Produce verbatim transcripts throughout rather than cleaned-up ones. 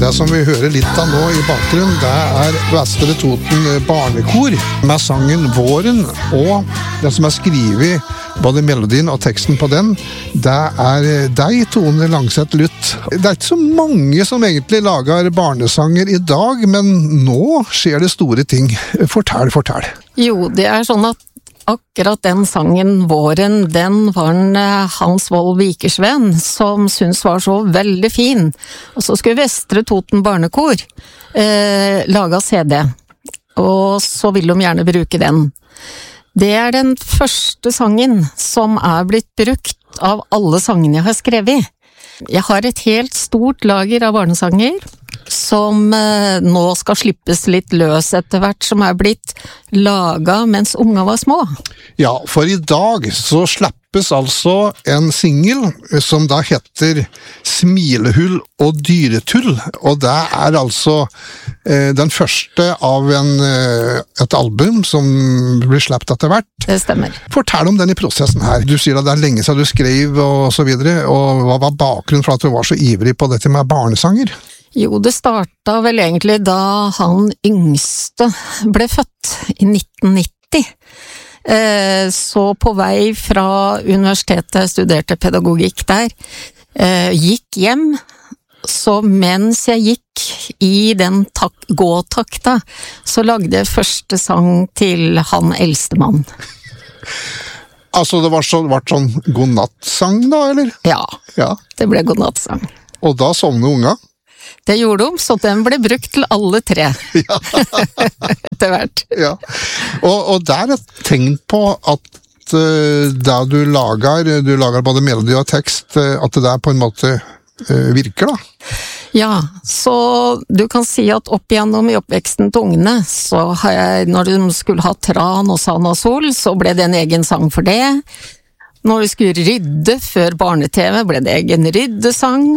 Det som vi hører litt av nå i bakgrunnen, det er Vestre Toten barnekor med sangen Våren, og det som er skrevet, både melodien og teksten på den, det er deg, Tone Langseth Luth. Det er ikke så mange som egentlig lager barnesanger i dag, men nå skjer det store ting. Fortell, fortell. Jo, det er sånn at akkurat den sangen Våren, den var en Hans Wold Vikersven som syntes var så veldig fin. Og så skulle Vestre Toten barnekor eh, lage C D, og så vil de gjerne bruke den. Det er den første sangen som er blitt brukt av alle sangene jeg har skrevet. Jeg har et helt stort lager av barnesanger som eh, nå skal slippes litt løs etter hvert, som er blitt laget mens unga var små. Ja, for i dag så slappes altså en single som da heter Smilehull og dyretull, og det er altså eh, den første av en, eh, et album som blir slappet etter hvert. Det stemmer. Fortell om den i prosessen her. Du sier at det er lenge siden du skrev og så videre, og hva var bakgrunnen for at du var så ivrig på dette med barnesanger? Jo, det starta vel egentlig da han yngste ble født i nitten nitti. Eh, så på vei fra universitetet, jeg studerte pedagogikk der, eh, gikk hjem, så mens jeg gikk i den tak gåtakta, så lagde jeg første sang til han eldste mann. Altså det var så, var sånn godnattsang da, eller? Ja, Ja. det ble godnattsang. Og da sovnet unga? Det gjorde de, så den ble brukt til alle tre. Ja. Etter hvert. Ja. Og, og der er et tegn på at uh, det du lager, du lager både melodi og tekst, uh, at det der på en måte uh, virker da. Ja, så du kan si at opp igjennom i oppveksten til ungene, så har jeg, når de skulle ha Tran og Sand og Sol, så ble det en egen sang for det. Når vi skulle rydde før barne-TV, ble det egen ryddesang.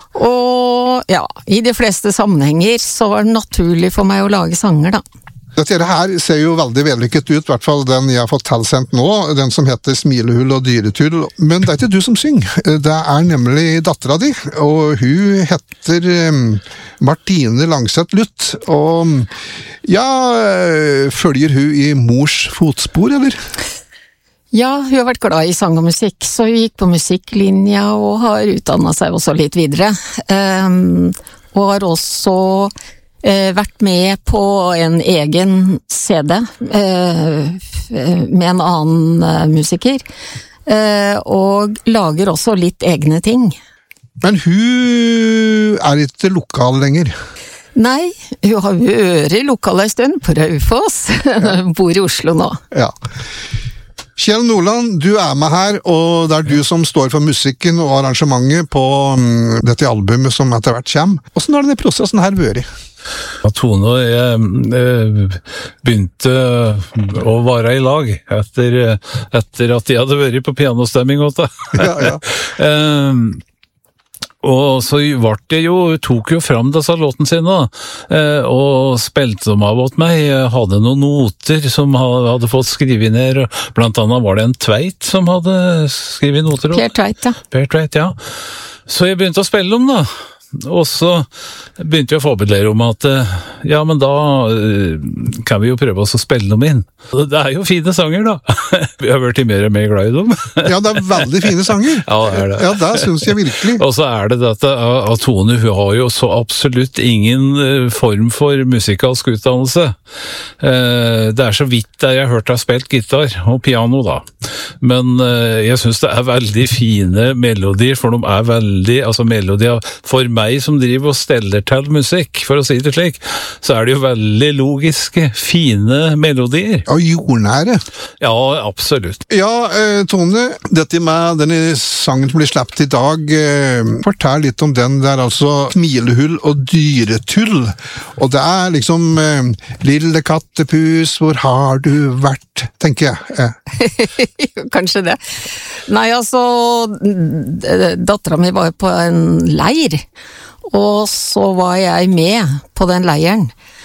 Og ja, i de fleste sammenhenger så var det naturlig for meg å lage sanger da. Dette her ser jo veldig vellykket ut, i hvert fall den jeg har fått tilsendt nå, den som heter Smilehull og dyretull. Men det er ikke du som synger, det er nemlig dattera di, og hun heter Martine Langseth Luth, og ja, følger hun i mors fotspor, eller? Ja, hun har vært glad i sang og musikk, så hun gikk på musikklinja og har utdannet seg også litt videre. Um, og har også uh, vært med på en egen C D uh, med en annen uh, musiker, uh, og lager også litt egne ting. Men hun er ikke lokal lenger? Nei, hun har vært lokal en stund på Raufoss, ja. Bor i Oslo nå. Ja. Kjell Nordland, du er med her, og det er du som står for musikken og arrangementet på um, dette albumet som etter hvert kommer. Hvordan har denne prosessen her vært? Ja, Tone og jeg eh, begynte å være i lag etter, etter at de hadde vært på pianostemming. Ja, ja. eh, Og så ble det jo, tok jo fram disse låtene sine, eh, og spilte dem av åt meg. Jeg hadde noen noter som hadde fått skrive ned, og blant annet var det en Tveit som hadde skrivet noter. Per Tveit, ja. Per Tveit, ja. Så jeg begynte å spille dem da. Og så begynte jeg å forberede om at ja, men da kan vi jo prøve oss å spille dem inn. Det er jo fine sanger da. Vi har vært mer og mer glad i dem. Ja, det er veldig fine sanger. Ja, det er det. Ja, det synes jeg virkelig. Og så er det dette at Tone, hun har jo så absolutt ingen form for musikalsk utdannelse. Det er så vidt der jeg har hørt henne spilt gitar og piano da. Men jeg synes det er veldig fine melodier, for de er veldig, altså melodier for meg som driver og steller til musikk, for å si det slik, så er det jo veldig logiske, fine melodier. Og jordnære. Ja, absolutt. Ja, eh, Tone, dette med denne sangen som blir slappet i dag, eh, fortell litt om den. Det er altså Smilehull og dyretull, og det er liksom eh, lille kattepus, hvor har du vært, tenker jeg. Eh. Kanskje det. Nei, altså, datteren min var på en leir, og så var jeg med på den leiren.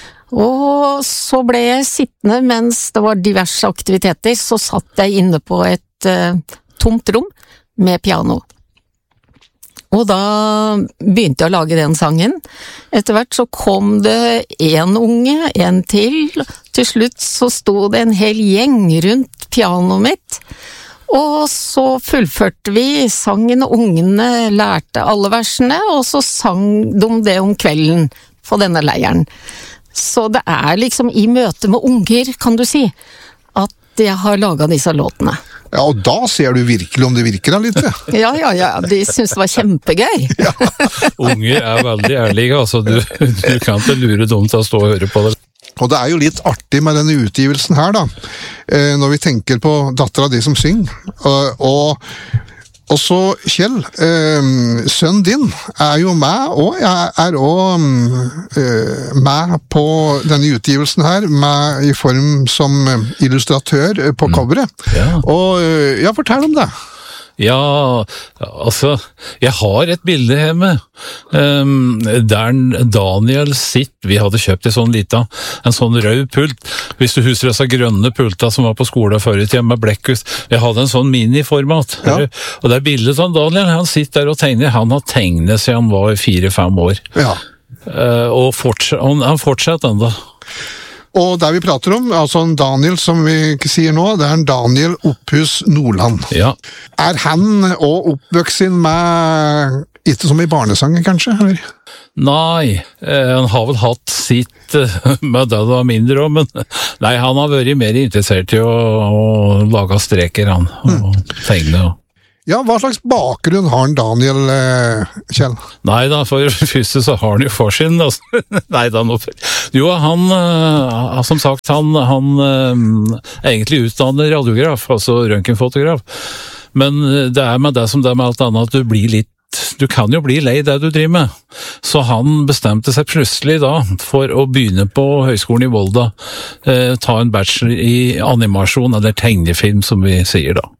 Og så ble jeg sittende mens det var diverse aktiviteter, så satt jeg inne på et uh, tomt rom med piano. Og da begynte jeg å lage den sangen. Etter hvert så kom det en unge, en til. Til slutt så sto det en hel gjeng rundt pianoet mitt. Og så fullførte vi sangen, og ungene lærte alle versene, og så sang de det om kvelden på denne leiren. Så det er liksom i møte med unger, kan du si, at jeg har laget disse låtene. Ja, og da ser du virkelig om det virker da litt. Ja, ja, ja, de synes det var kjempegøy. Ja. Unger er veldig ærlige, altså du, du kan ikke lure dem til å stå og høre på det. Og det er jo litt artig med denne utgivelsen her da, eh, når vi tenker på dattera di som synger, og, og Og så, Kjell, eh, sønnen din er jo med, og jeg er også eh, med på denne utgivelsen her, med i form som illustratør på coveret. Mm. Ja. Og ja, fortell om det. Ja, altså, jeg har et bilde hjemme, um, der Daniel sitt, vi hadde kjøpt en sånn lita, en sånn rød pult, hvis du husker disse grønne pulta som var på skolen før i tiden med blekkhus, jeg hadde en sånn mini-format, ja. Og det er bildet av Daniel, han sitter der og tegner, han har tegnet siden han var fire-fem år, ja. uh, og fortsatt, han, han fortsetter enda. Og der vi prater om, altså en Daniel som vi ikke sier nå, det er en Daniel Opphus Nordland. Ja. Er han også oppvøksin med, ikke som i barnesanger kanskje, eller? Nei, eh, han har vel hatt sitt eh, med det det var mindre om, men nei, han har vært mer interessert i å, å lage streker, han, og mm. tegne, og ja, hva slags bakgrunn har han Daniel, eh, Kjell? Nei da, for første så har han jo forsyn, altså. Nei da, nå. Jo, han, uh, som sagt, han, han uh, egentlig utdanner radiograf, altså røntgenfotograf. Men det er med det som det er med alt annet, at du blir litt, du kan jo bli lei det du driver med. Så han bestemte seg plutselig da, for å begynne på Høgskolen i Volda, uh, ta en bachelor i animasjon, eller tegnefilm, som vi sier da.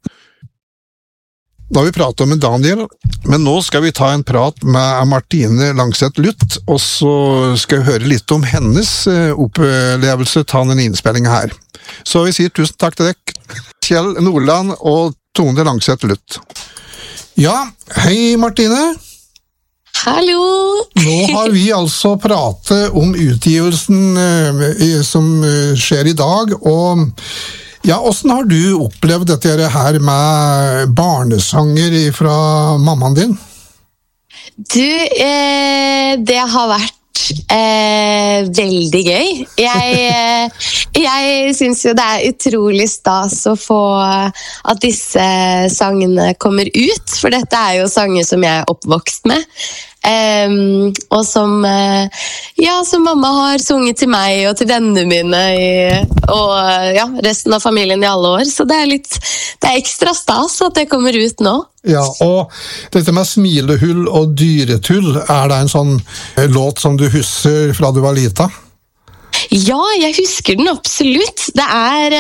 Da har vi pratet om en Daniel, men nå skal vi ta en prat med Martine Langseth Luth, og så skal vi høre litt om hennes opplevelse av denne innspillingen her. Så vi sier tusen takk til deg, Kjell Nordland og Tone Langseth Luth. Ja, hei Martine. Hallo! Nå har vi altså pratet om utgivelsen eh, som skjer i dag, og ja, hvordan har du opplevd dette her med barnesanger fra mammaen din? Du, eh, det har vært eh, veldig gøy. Jeg, eh, jeg synes jo det er utrolig stas å få at disse sangene kommer ut, for dette er jo sanger som jeg er oppvokst med. Um, og som uh, ja, som mamma har sunget til meg og til vennene mine i, og uh, ja, resten av familien i alle år, så det er litt det er ekstra stas at det kommer ut nå. Ja, og dette med smilehull og dyretull, er det en sånn låt som du husker fra du var lita? Ja, jeg husker den absolutt. Det er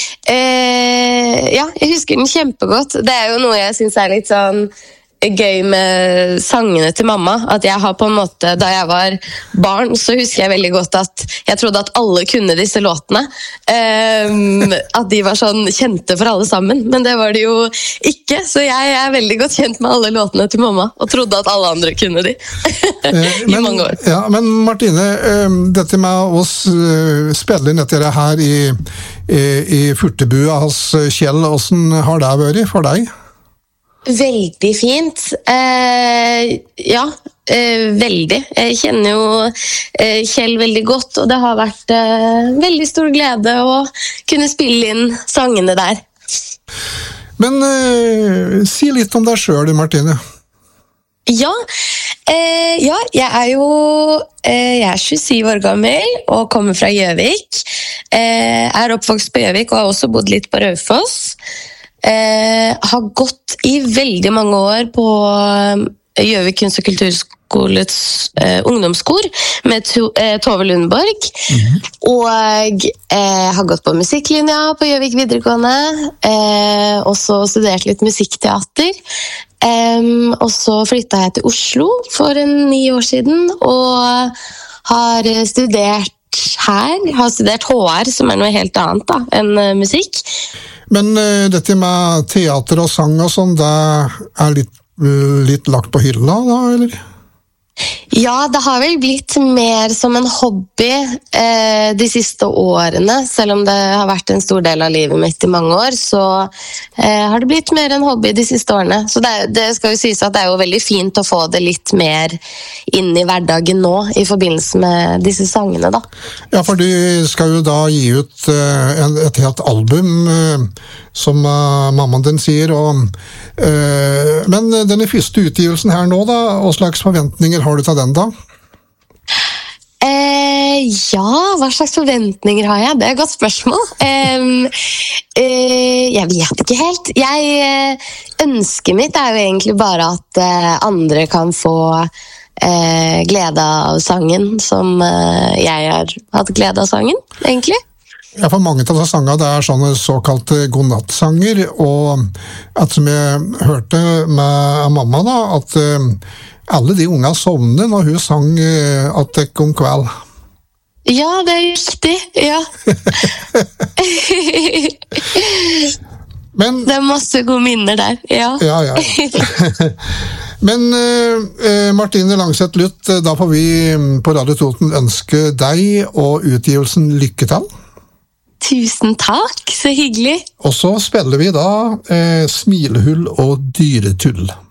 uh, ja, jeg husker den kjempegodt. Det er jo noe jeg synes er litt sånn gøy med sangene til mamma, at jeg har på en måte, da jeg var barn, så husker jeg veldig godt at jeg trodde at alle kunne disse låtene, um, at de var sånn kjente for alle sammen, men det var de jo ikke, så jeg er veldig godt kjent med alle låtene til mamma, og trodde at alle andre kunne de i men, mange år. Ja, men Martine, dette med oss spille inn dette her i, i, i Furtebua hos Kjell, hvordan har det vært for deg? Veldig fint. Eh, ja, eh, veldig. Jeg kjenner jo eh, Kjell veldig godt, og det har vært eh, veldig stor glede å kunne spille inn sangene der. Men eh, si litt om deg selv, Martine. Ja, eh, ja, jeg er jo eh, jeg er tjuesyv år gammel og kommer fra Gjøvik. Eh, er oppvokst på Gjøvik og har også bodd litt på Raufoss. Eh, har gått i veldig mange år på Gjøvik kunst- og kulturskolets eh, ungdomskor med to, eh, Tove Lundborg, mm-hmm. og eh, har gått på musikklinja på Gjøvik videregående, eh, og så studert litt musikkteater, eh, og så flyttet jeg til Oslo for en ni år siden, og har studert her, har studert H R, som er noe helt annet da, enn musikk. Men uh, dette med teater og sang og sånn, det er litt litt lagt på hylla da, eller? Ja, det har vel blitt mer som en hobby eh, de siste årene. Selv om det har vært en stor del av livet mitt i mange år, så eh, har det blitt mer en hobby de siste årene. Så det, er, det skal jo sies at det er jo veldig fint å få det litt mer inn i hverdagen nå, i forbindelse med disse sangene, da. Ja, for du skal jo da gi ut eh, en, et helt album, eh, som uh, mammaen din sier, og, uh, men denne første utgivelsen her nå da, hva slags forventninger har du til den da? Eh, ja, hva slags forventninger har jeg? Det er et godt spørsmål. Um, uh, jeg vet ikke helt. Jeg, uh, ønsket mitt er jo egentlig bare at uh, andre kan få uh, glede av sangen, som uh, jeg har hatt glede av sangen, egentlig. Ja, for mange av disse sangene det er sånne såkalte godnattsanger, og at som jeg hørte med mamma da, at uh, alle de unga sovner når hun sang uh, at det kom kveld. Ja, det er riktig, ja. Men, det er masse gode minner der, ja. Ja, ja. Men uh, Martine Langseth Luth, da får vi på Radio Toten ønske deg og utgivelsen lykke til. Tusen takk, så hyggelig. Og så spiller vi da eh, Smilehull og Dyretull.